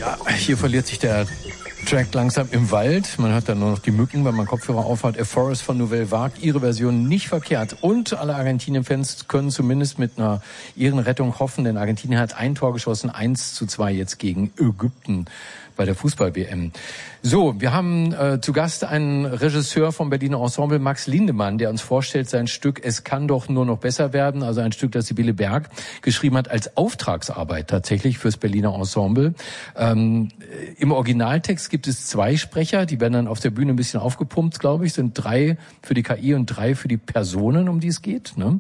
Ja, hier verliert sich der Track langsam im Wald. Man hört dann nur noch die Mücken, wenn man Kopfhörer aufhat. A Forest von Nouvelle Vague, ihre Version nicht verkehrt. Und alle Argentinien-Fans können zumindest mit einer Ehrenrettung hoffen, denn Argentinien hat ein Tor geschossen, 1:2 jetzt gegen Ägypten bei der Fußball-WM. So, wir haben zu Gast einen Regisseur vom Berliner Ensemble, Max Lindemann, der uns vorstellt sein Stück Es kann doch nur noch besser werden, also ein Stück, das Sibylle Berg geschrieben hat als Auftragsarbeit tatsächlich fürs Berliner Ensemble. Im Originaltext gibt es 2 Sprecher, die werden dann auf der Bühne ein bisschen aufgepumpt, glaube ich, sind 3 für die KI und 3 für die Personen, um die es geht. Ne?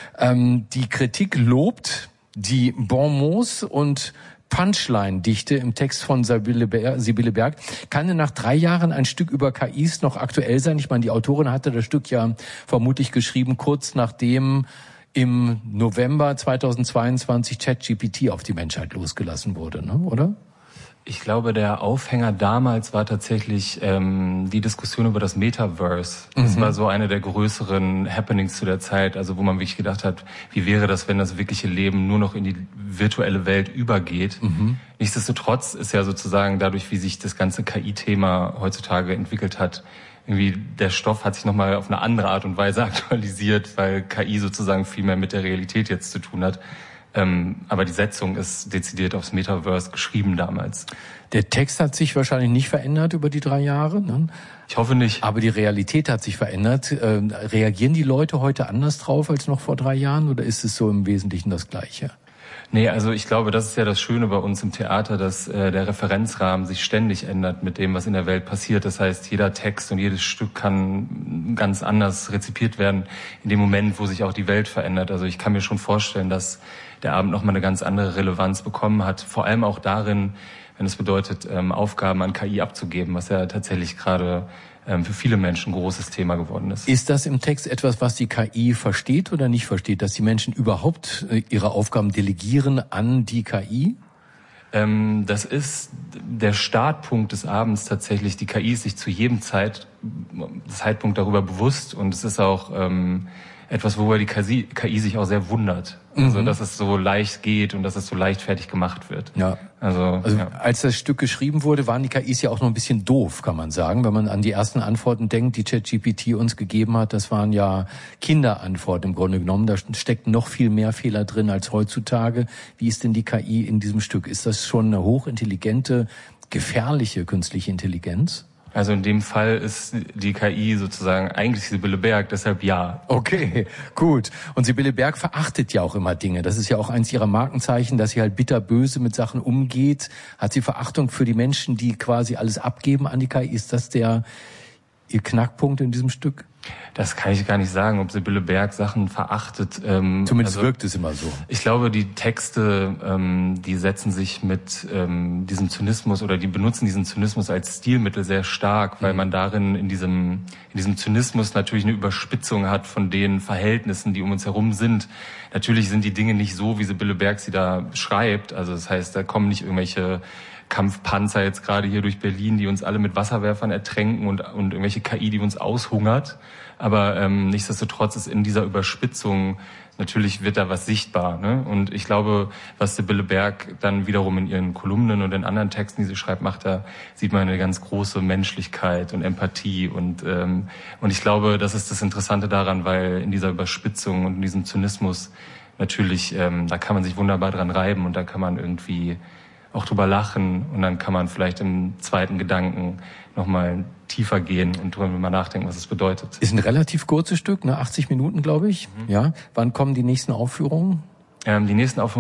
Die Kritik lobt die Bonmots und Punchline-Dichte im Text von Sibylle Berg. Kann denn nach 3 Jahren ein Stück über KIs noch aktuell sein? Ich meine, die Autorin hatte das Stück ja vermutlich geschrieben, kurz nachdem im November 2022 ChatGPT auf die Menschheit losgelassen wurde, ne? Oder? Ich glaube, der Aufhänger damals war tatsächlich die Diskussion über das Metaverse. Das war so eine der größeren Happenings zu der Zeit, also wo man wirklich gedacht hat, wie wäre das, wenn das wirkliche Leben nur noch in die virtuelle Welt übergeht. Nichtsdestotrotz ist ja sozusagen dadurch, wie sich das ganze KI-Thema heutzutage entwickelt hat, irgendwie der Stoff hat sich nochmal auf eine andere Art und Weise aktualisiert, weil KI sozusagen viel mehr mit der Realität jetzt zu tun hat. Aber die Setzung ist dezidiert aufs Metaverse geschrieben damals. Der Text hat sich wahrscheinlich nicht verändert über die 3 Jahre, ne? Ich hoffe nicht. Aber die Realität hat sich verändert. Reagieren die Leute heute anders drauf als noch vor 3 Jahren oder ist es so im Wesentlichen das Gleiche? Nee, also ich glaube, das ist ja das Schöne bei uns im Theater, dass der Referenzrahmen sich ständig ändert mit dem, was in der Welt passiert. Das heißt, jeder Text und jedes Stück kann ganz anders rezipiert werden in dem Moment, wo sich auch die Welt verändert. Also ich kann mir schon vorstellen, dass der Abend nochmal eine ganz andere Relevanz bekommen hat. Vor allem auch darin, wenn es bedeutet, Aufgaben an KI abzugeben, was ja tatsächlich gerade für viele Menschen ein großes Thema geworden ist. Ist das im Text etwas, was die KI versteht oder nicht versteht, dass die Menschen überhaupt ihre Aufgaben delegieren an die KI? Das ist der Startpunkt des Abends tatsächlich. Die KI ist sich zu jedem Zeitpunkt darüber bewusst und es ist auch etwas, worüber die KI sich auch sehr wundert. Also, dass es so leicht geht und dass es so leichtfertig gemacht wird. Ja. Also ja. Als das Stück geschrieben wurde, waren die KIs ja auch noch ein bisschen doof, kann man sagen. Wenn man an die ersten Antworten denkt, die ChatGPT uns gegeben hat, das waren ja Kinderantworten im Grunde genommen. Da steckt noch viel mehr Fehler drin als heutzutage. Wie ist denn die KI in diesem Stück? Ist das schon eine hochintelligente, gefährliche künstliche Intelligenz? Also in dem Fall ist die KI sozusagen eigentlich Sibylle Berg, deshalb ja. Okay, gut. Und Sibylle Berg verachtet ja auch immer Dinge. Das ist ja auch eins ihrer Markenzeichen, dass sie halt bitterböse mit Sachen umgeht. Hat sie Verachtung für die Menschen, die quasi alles abgeben an die KI? Ist das ihr Knackpunkt in diesem Stück? Das kann ich gar nicht sagen, ob Sibylle Berg Sachen verachtet. Zumindest wirkt es immer so. Ich glaube, die Texte, die setzen sich mit diesem Zynismus oder die benutzen diesen Zynismus als Stilmittel sehr stark, weil man darin in diesem Zynismus natürlich eine Überspitzung hat von den Verhältnissen, die um uns herum sind. Natürlich sind die Dinge nicht so, wie Sibylle Berg sie da schreibt. Also das heißt, da kommen nicht irgendwelche Kampfpanzer jetzt gerade hier durch Berlin, die uns alle mit Wasserwerfern ertränken und irgendwelche KI, die uns aushungert. Aber nichtsdestotrotz ist in dieser Überspitzung, natürlich wird da was sichtbar. Ne? Und ich glaube, was Sibylle Berg dann wiederum in ihren Kolumnen und in anderen Texten, die sie schreibt, macht, da sieht man eine ganz große Menschlichkeit und Empathie. Und ich glaube, das ist das Interessante daran, weil in dieser Überspitzung und in diesem Zynismus natürlich, da kann man sich wunderbar dran reiben und da kann man irgendwie auch drüber lachen und dann kann man vielleicht im zweiten Gedanken nochmal tiefer gehen und drüber mal nachdenken, was es bedeutet. Ist ein relativ kurzes Stück, ne? 80 Minuten, glaube ich. Ja. Wann kommen die nächsten Aufführungen? Die nächsten Aufführungen